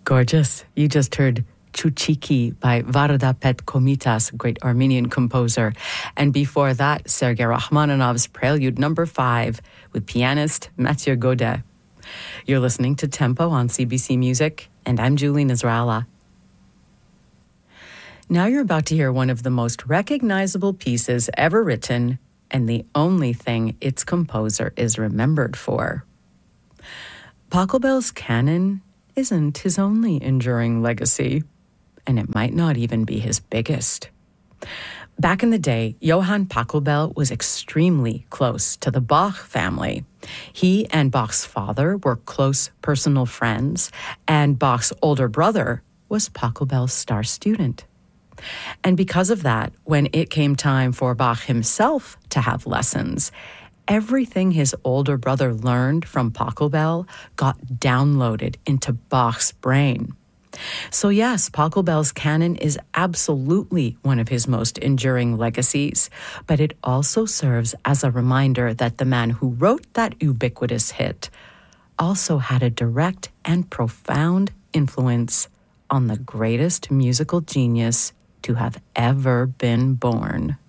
Gorgeous. You just heard Chuchiki by Varda Petkomitas, great Armenian composer. And before that, Sergei Rachmaninoff's Prelude No. 5 with pianist Mathieu Godet. You're listening to Tempo on CBC Music, and I'm Julie Nasrallah. Now you're about to hear one of the most recognizable pieces ever written, and the only thing its composer is remembered for. Pachelbel's canon isn't his only enduring legacy, and it might not even be his biggest. Back in the day, Johann Pachelbel was extremely close to the Bach family. He and Bach's father were close personal friends, and Bach's older brother was Pachelbel's star student. And because of that, when it came time for Bach himself to have lessons, everything his older brother learned from Pachelbel got downloaded into Bach's brain. So yes, Pachelbel's canon is absolutely one of his most enduring legacies, but it also serves as a reminder that the man who wrote that ubiquitous hit also had a direct and profound influence on the greatest musical genius to have ever been born.